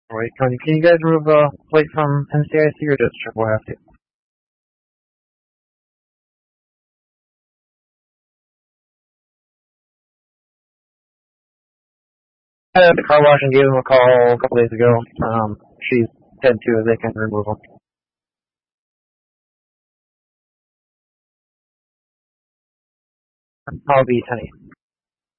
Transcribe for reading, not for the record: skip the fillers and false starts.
Alright, can you guys remove a plate from NCIC or just we'll have to? I had the car wash and gave them a call a couple days ago. She's said too they can remove them. I'll be 10.